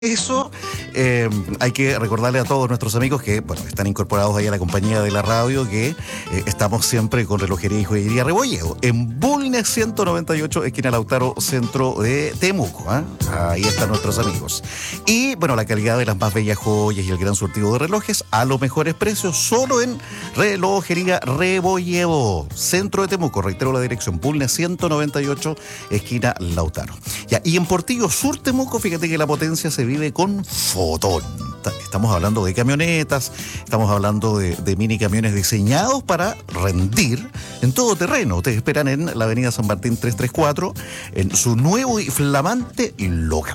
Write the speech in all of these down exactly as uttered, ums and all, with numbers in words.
Eso, eh, hay que recordarle a todos nuestros amigos que, bueno, están incorporados ahí a la compañía de la radio, que eh, estamos siempre con Relojería y Joyería Rebolledo, en Bulnes ciento noventa y ocho, esquina Lautaro, centro de Temuco, ¿eh? Ahí están nuestros amigos. Y, bueno, la calidad de las más bellas joyas y el gran surtido de relojes a los mejores precios, solo en Relojería Rebolledo, centro de Temuco. Reitero la dirección, Bulnes ciento noventa y ocho, esquina Lautaro. Ya, y en Portillo Sur, Temuco, fíjate que la potencia se vive con Fotón. Estamos hablando de camionetas, estamos hablando de, de mini camiones diseñados para rendir en todo terreno. Te esperan en la avenida San Martín trescientos treinta y cuatro, en su nuevo y flamante local.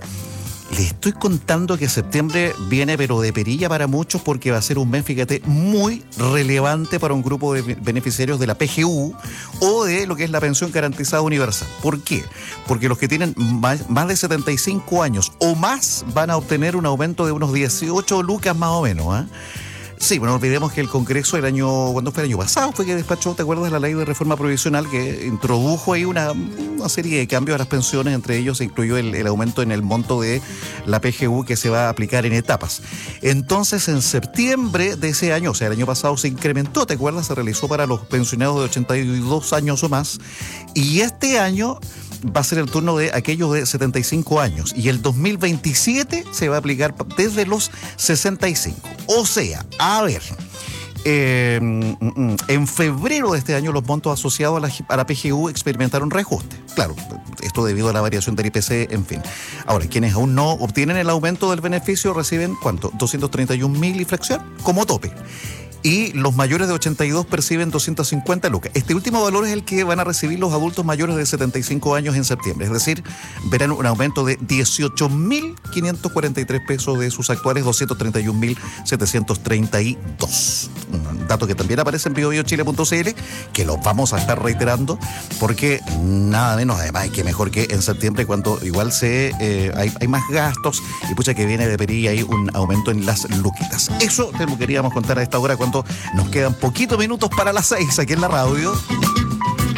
Les estoy contando que septiembre viene pero de perilla para muchos, porque va a ser un mes, fíjate, muy relevante para un grupo de beneficiarios de la P G U o de lo que es la pensión garantizada universal. ¿Por qué? Porque los que tienen más, más de setenta y cinco años o más van a obtener un aumento de unos dieciocho lucas más o menos, ¿eh? Sí, bueno, no olvidemos que el Congreso el año, ¿cuándo fue el año pasado? Fue que despachó, ¿te acuerdas? La ley de reforma provisional que introdujo ahí una, una serie de cambios a las pensiones, entre ellos se incluyó el, el aumento en el monto de la P G U que se va a aplicar en etapas. Entonces, en septiembre de ese año, o sea, el año pasado se incrementó, ¿te acuerdas? Se realizó para los pensionados de ochenta y dos años o más, y este año va a ser el turno de aquellos de setenta y cinco años, y el dos mil veintisiete se va a aplicar desde los sesenta y cinco. O sea, a ver, eh, en febrero de este año los montos asociados a la, a la P G U experimentaron reajuste. Claro, esto debido a la variación del I P C, en fin. Ahora, quienes aún no obtienen el aumento del beneficio reciben, ¿cuánto? doscientos treinta y un mil y fracción como tope. Y los mayores de ochenta y dos perciben doscientos cincuenta lucas. Este último valor es el que van a recibir los adultos mayores de setenta y cinco años en septiembre. Es decir, verán un aumento de dieciocho mil quinientos cuarenta y tres pesos de sus actuales doscientos treinta y un mil setecientos treinta y dos. Un dato que también aparece en bio bio chile punto c l, que lo vamos a estar reiterando, porque nada menos, además, que mejor que en septiembre, cuando igual se eh, hay, hay más gastos, y pucha que viene de perilla ahí un aumento en las luquitas. Eso te lo queríamos contar a esta hora, cuando nos quedan poquitos minutos para las seis aquí en la radio.